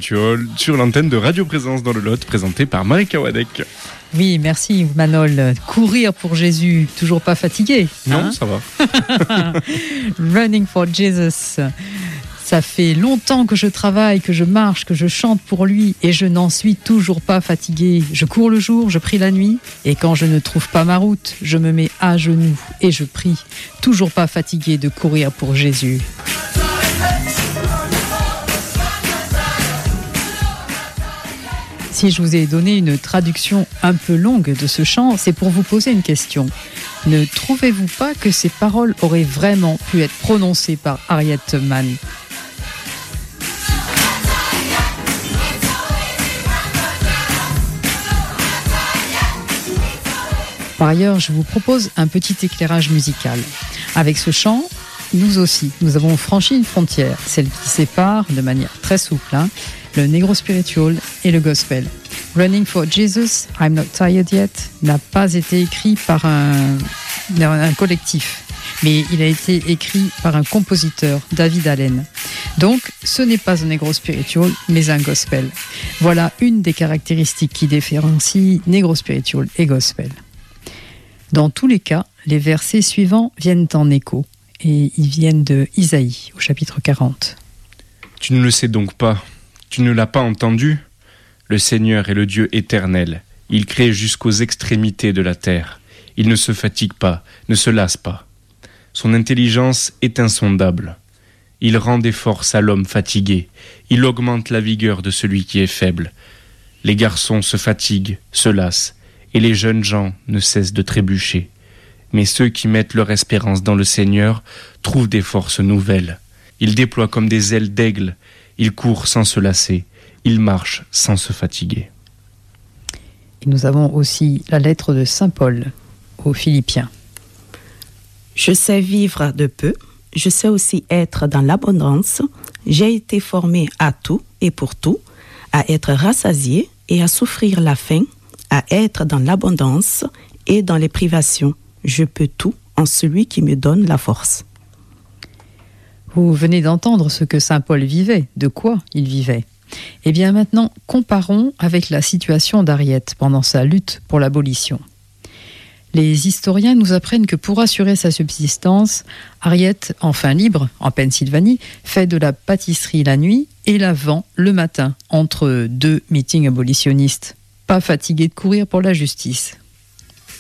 Culturel sur l'antenne de Radio Présence dans le Lot, présentée par Marika Wadek. Oui, merci Manol. Courir pour Jésus, toujours pas fatigué. Non, ça va. Running for Jesus. Ça fait longtemps que je travaille, que je marche, que je chante pour lui et je n'en suis toujours pas fatigué. Je cours le jour, je prie la nuit et quand je ne trouve pas ma route, je me mets à genoux et je prie. Toujours pas fatigué de courir pour Jésus. Si je vous ai donné une traduction un peu longue de ce chant, c'est pour vous poser une question. Ne trouvez-vous pas que ces paroles auraient vraiment pu être prononcées par Harriet Tubman ? Par ailleurs, je vous propose un petit éclairage musical. Avec ce chant, nous aussi, nous avons franchi une frontière, celle qui sépare de manière très souple le negro spiritual et le gospel. Running for Jesus, I'm Not Tired Yet n'a pas été écrit par un collectif, mais il a été écrit par un compositeur, David Allen. Donc, ce n'est pas un negro spiritual, mais un gospel. Voilà une des caractéristiques qui différencient negro spiritual et gospel. Dans tous les cas, les versets suivants viennent en écho, et ils viennent de Isaïe, au chapitre 40. Tu ne le sais donc pas, tu ne l'as pas entendu ? Le Seigneur est le Dieu éternel, il crée jusqu'aux extrémités de la terre. Il ne se fatigue pas, ne se lasse pas. Son intelligence est insondable. Il rend des forces à l'homme fatigué, il augmente la vigueur de celui qui est faible. Les garçons se fatiguent, se lassent, et les jeunes gens ne cessent de trébucher. Mais ceux qui mettent leur espérance dans le Seigneur trouvent des forces nouvelles. Ils déploient comme des ailes d'aigle, ils courent sans se lasser, ils marchent sans se fatiguer. Et nous avons aussi la lettre de Saint Paul aux Philippiens. Je sais vivre de peu, je sais aussi être dans l'abondance, j'ai été formé à tout et pour tout, à être rassasié et à souffrir la faim, à être dans l'abondance et dans les privations. Je peux tout en celui qui me donne la force. Vous venez d'entendre ce que saint Paul vivait, de quoi il vivait. Eh bien maintenant, comparons avec la situation d'Harriet pendant sa lutte pour l'abolition. Les historiens nous apprennent que pour assurer sa subsistance, Harriet, enfin libre, en Pennsylvanie, fait de la pâtisserie la nuit et la vend le matin, entre deux meetings abolitionnistes. Pas fatigué de courir pour la justice.